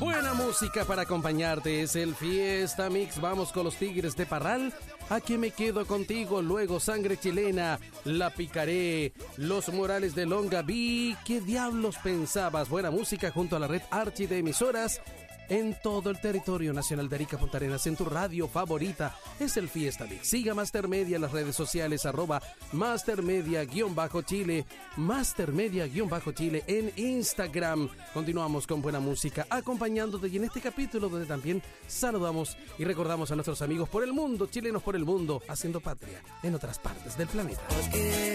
Buena música para acompañarte, es el Fiesta Mix. Vamos con los Tigres de Parral. Aquí me quedo contigo, luego Sangre Chilena, La Picaré, Los Morales de Longaví. ¿Qué diablos pensabas? Buena música junto a la red Archi de emisoras en todo el territorio nacional de Arica, Punta Arenas, en tu radio favorita. Es el Fiesta Mix. Siga Master Media en las redes sociales, @mastermedia_chile, mastermedia_chile en Instagram. Continuamos con buena música, acompañándote y en este capítulo donde también saludamos y recordamos a nuestros amigos por el mundo, chilenos por el mundo, haciendo patria en otras partes del planeta.